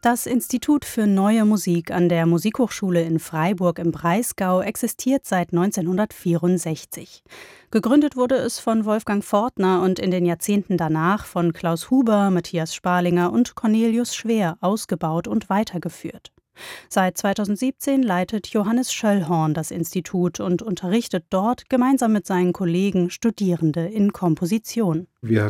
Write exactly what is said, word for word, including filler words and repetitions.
Das Institut für Neue Musik an der Musikhochschule in Freiburg im Breisgau existiert seit neunzehnhundertvierundsechzig. Gegründet wurde es von Wolfgang Fortner und in den Jahrzehnten danach von Klaus Huber, Matthias Sparlinger und Cornelius Schwer ausgebaut und weitergeführt. Seit zweitausendsiebzehn leitet Johannes Schöllhorn das Institut und unterrichtet dort gemeinsam mit seinen Kollegen Studierende in Komposition. Wir